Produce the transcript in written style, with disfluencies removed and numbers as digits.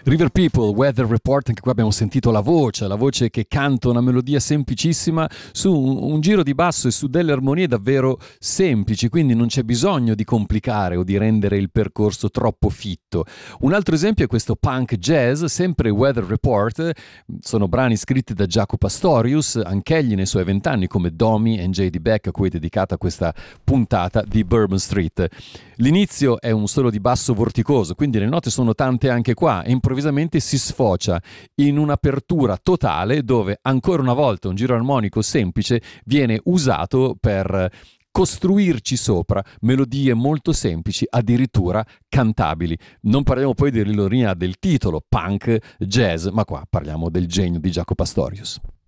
River People, Weather Report, anche qua abbiamo sentito la voce che canta una melodia semplicissima su un giro di basso e su delle armonie davvero semplici, quindi non c'è bisogno di complicare o di rendere il percorso troppo fitto. Un altro esempio è questo punk jazz, sempre Weather Report, sono brani scritti da Jaco Pastorius, anch'egli nei suoi 20 anni come Domi e J.D. Beck, a cui è dedicata questa puntata di Bourbon Street. L'inizio è un solo di basso vorticoso, quindi le note sono tante anche qua, e improvvisamente si sfocia in un'apertura totale dove ancora una volta un giro armonico semplice viene usato per costruirci sopra melodie molto semplici, addirittura cantabili. Non parliamo poi dell'ironia del titolo, punk jazz, ma qua parliamo del genio di Jaco Pastorius.